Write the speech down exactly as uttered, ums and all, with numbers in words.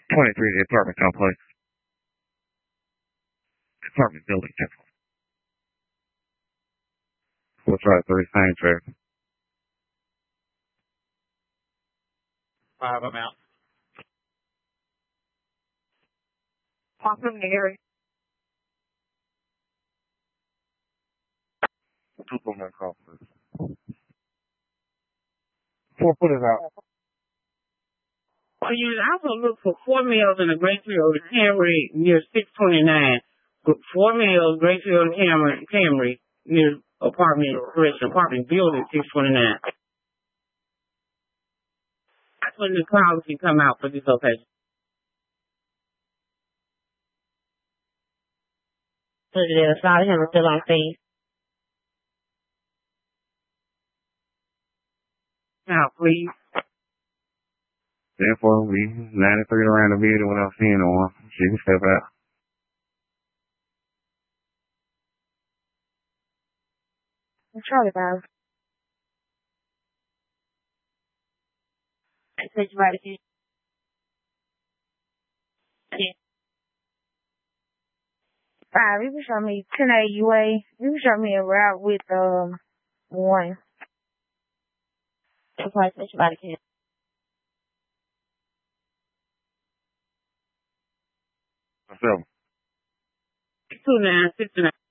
twenty-three, the apartment complex. Apartment building, definitely. What's right, three, same traffic. Five, I'm out. Awesome, Gary. Two from that complex. Four foot is out. Well, you also look for four males in the Grayfield Camry near six twenty-nine. Four males, Grayfield Camry, Camry near apartment, correction, apartment building six twenty-nine. That's when the crowd can come out for this location. The side hammer still on scene. Now, please. Therefore, we ninety-three around the building without seeing no one. She can step out. Charlie Bob. I said you right again. Five, you can show me ten A U A. You can show me a route with um one. That's why I said you right again. So. Two nine six nine.